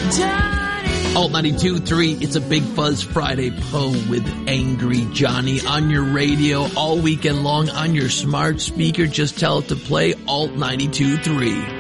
Alt 92.3, it's a Big Fuzz Friday poem with Angry Johnny on your radio all weekend long on your smart speaker. Just tell it to play Alt 92.3.